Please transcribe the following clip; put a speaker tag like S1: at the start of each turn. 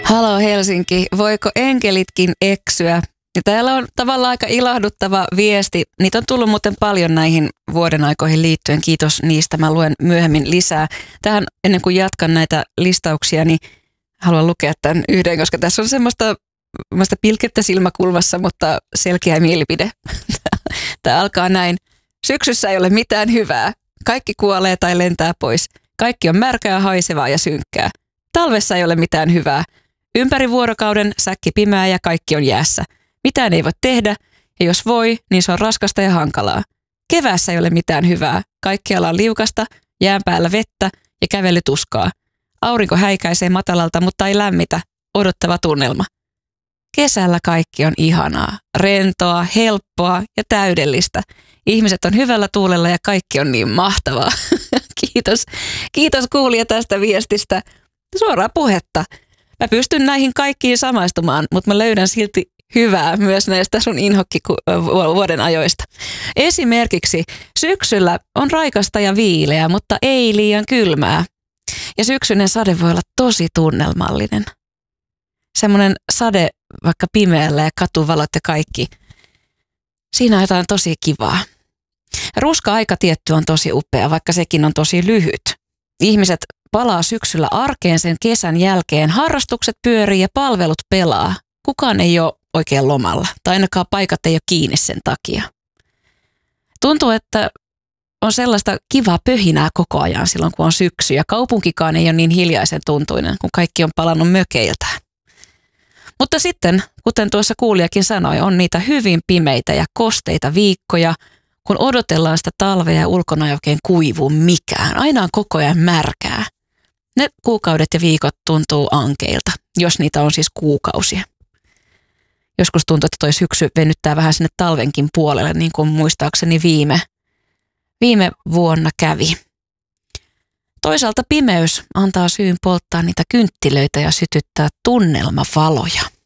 S1: Halo Helsinki, voiko enkelitkin eksyä? Ja täällä on tavallaan aika ilahduttava viesti. Niitä on tullut muuten paljon näihin vuoden aikoihin liittyen. Kiitos niistä. Mä luen myöhemmin lisää. Tähän ennen kuin jatkan näitä listauksia, niin haluan lukea tämän yhden, koska tässä on semmoista pilkettä silmäkulmassa, mutta selkeä mielipide. Tämä alkaa näin. Syksyssä ei ole mitään hyvää. Kaikki kuolee tai lentää pois. Kaikki on märkää, haisevaa ja synkkää. Talvessa ei ole mitään hyvää. Ympäri vuorokauden säkki pimeää ja kaikki on jäässä. Mitään ei voi tehdä, ja jos voi, niin se on raskasta ja hankalaa. Keväässä ei ole mitään hyvää. Kaikkialla on liukasta, jään päällä vettä ja kävelytuskaa. Aurinko häikäisee matalalta, mutta ei lämmitä. Odottava tunnelma. Kesällä kaikki on ihanaa, rentoa, helppoa ja täydellistä. Ihmiset on hyvällä tuulella ja kaikki on niin mahtavaa. Kiitos kuulija tästä viestistä. Suoraa puhetta. Mä pystyn näihin kaikkiin samaistumaan, mutta mä löydän silti hyvää myös näistä sun inhokkivuoden ajoista. Esimerkiksi syksyllä on raikasta ja viileää, mutta ei liian kylmää. Ja syksyinen sade voi olla tosi tunnelmallinen. Semmoinen sade vaikka pimeällä ja katuvalot ja kaikki. Siinä on jotain tosi kivaa. Ruska-aika tietty on tosi upea, vaikka sekin on tosi lyhyt. Ihmiset palaa syksyllä arkeen sen kesän jälkeen. Harrastukset pyörii ja palvelut pelaa. Kukaan ei ole oikein lomalla, tai ainakaan paikat ei ole kiinni sen takia. Tuntuu, että on sellaista kivaa pöhinää koko ajan silloin, kun on syksy, ja kaupunkikaan ei ole niin hiljaisen tuntuinen, kun kaikki on palannut mökeiltään. Mutta sitten, kuten tuossa kuulijakin sanoi, on niitä hyvin pimeitä ja kosteita viikkoja, kun odotellaan sitä talvea ja ulkona ei oikein kuivu mikään. Aina on koko ajan märkää. Ne kuukaudet ja viikot tuntuu ankeilta, jos niitä on siis kuukausia. Joskus tuntuu, että toi syksy venyttää vähän sinne talvenkin puolelle, niin kuin muistaakseni viime vuonna kävi. Toisaalta pimeys antaa syyn polttaa niitä kynttilöitä ja sytyttää tunnelmavaloja.